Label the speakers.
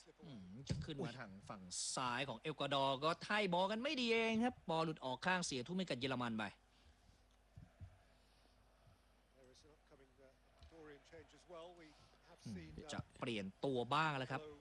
Speaker 1: จะขึ้นมาทางฝั่งซ้ายของเอกวาดอร์ก็ไถ่บอลกันไม่ดีเองครับบอลหลุดออกข้างเสียทุ่มให้กับเยอรมันไปจะเปลี่ยนตัวบ้างแล้วครับ